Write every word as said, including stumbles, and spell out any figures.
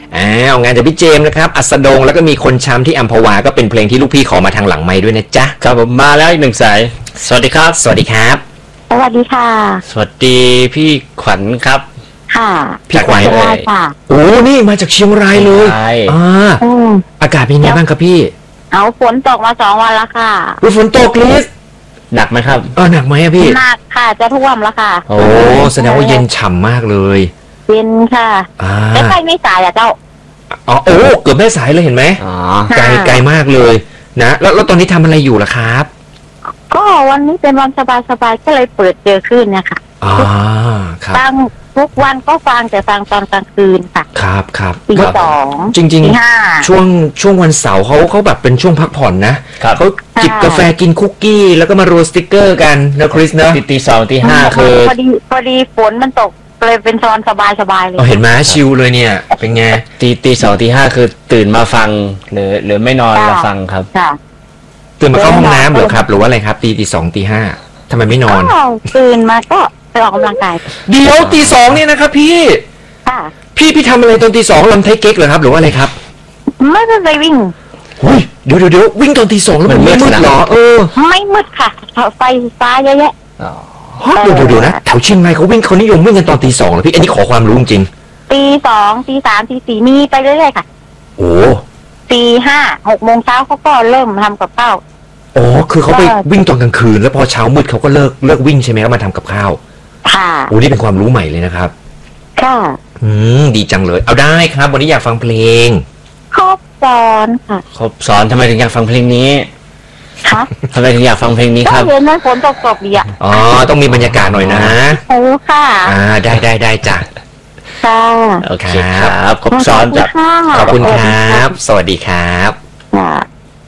อ้าวงานจากพี่เจมส์นะครับอัสดงแล้วก็มีคนช้ำที่อัมพวาก็เป็นเพลงที่ลูกพี่ขอมาทางหลังไมค์ด้วยนะจ๊ะครับผมมาแล้วอีกหนึ่งสายสวัสดีครับสวัสดีครับสวัสดีค่ะสวัสดีพี่ขวัญครับค่ะพี่ขวัญเลยค่ะโอ้นี่มาจากเชียงรายเลยอ่าอากาศเป็นไงบ้างครับพี่เอาฝนตกมาสองวันแล้วค่ะฝนตกลิสหนักไหมครับเออหนักไหมอะพี่หนักค่ะจะท่วมแล้วค่ะโอ้แสดงว่าเย็นฉ่ำมากเลยเย็นค่ะไม่ใกล้ไม่สายอะเจ้าอ๋อโอ้เกือบแม่สายเลยเห็นไหมอ๋อไกลไกลมากเลยนะแล้วแล้วตอนนี้ทำอะไรอยู่ล่ะครับก็วันนี้เป็นวันสบายๆก็เลยเปิดเจอขึ้นเนี่ยค่ะอ๋อครับฟังทุกวันก็ฟังแต่ฟังตอนกลางคืนค่ะครับครับตีสองจริงๆช่วงช่วงวันเสาร์เขาเขาแบบเป็นช่วงพักผ่อนนะเขาจิบกาแฟกินคุกกี้แล้วก็มาโรยสติ๊กเกอร์กันนะคริสเนอะตีสองตีห้าคือพอดีพอดีฝนมันตกเลยเป็นตอนสบายๆเลยเห็นไหมชิลเลยเนี่ยเป็นไงตีตีสองตีห้าคือตื่นมาฟังหรือหรือไม่นอนมาฟังครับตื่นมาเข้าห้องน้ำเหรอครับหรือว่าอะไรครับตีตีสองตีห้าทำไมไม่นอนตื่นมาก็ไปออกกำลังกายเดี๋ยวตีสองเนี่ยนะครับพี่พี่พี่ทำอะไรตอนตีสองลำไทเก๊กเหรอครับหรือว่าอะไรครับไม่ได้ไปวิ่งเดี๋ยวเดี๋ยวเดี๋ยววิ่งตอนตีสองแล้วมันไม่มืดเหรอเออไม่มืดค่ะไฟฟ้าเยอะแยะเดี๋ยวเดี๋ยวนะแถวเชียงรายเขาวิ่งเขานิยมวิ่งกันตอนตีสองเหรอพี่อันนี้ขอความรู้จริงตีสองตีสามตีสี่มีไปเรื่อยๆค่ะโอ้ตีห้าหกโมงเช้าเขาก็เริ่มทำกับข้าวอ๋อคือเขาไปวิ่งตอนกลางคืนแล้วพอเช้ามืดเขาก็เลิกเลิกวิ่งใช่ไหมครับมาทำกับข้าวค่ะโอ้นี่เป็นความรู้ใหม่เลยนะครับค่ะอืมดีจังเลยเอาได้ครับวันนี้อยากฟังเพลงครบสอนค่ะครบสอนทำไมถึงอยากฟังเพลงนี้คะทำไมถึงอยากฟังเพลงนี้ครับเห็นไหมฝนตกตกดีอ่ะอ๋อต้องมีบรรยากาศหน่อยนะโอ้ค่ะอ่าได้ได้ได้จ้ะค่ะโอเคครับครบซ้อนจ้ะขอบคุณครับสวัสดีครับ